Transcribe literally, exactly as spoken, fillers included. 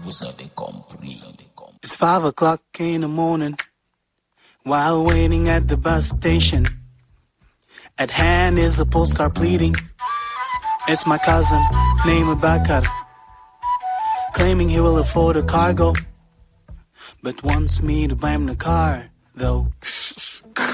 Vous avez compris. It's five o'clock in the morning, while waiting at the bus station. At hand is a postcard pleading. It's my cousin, named Bakar, claiming he will afford a cargo, but wants me to buy him the car, though.